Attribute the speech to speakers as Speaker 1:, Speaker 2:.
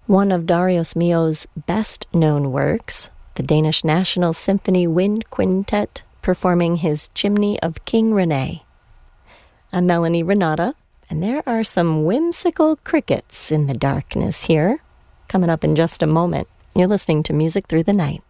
Speaker 1: One of Darius Milhaud's best-known works, the Danish National Symphony Wind Quintet, performing his Chimney of King Rene. I'm Melanie Renata, and there are some whimsical crickets in the darkness here. Coming up in just a moment, you're listening to Music Through the Night.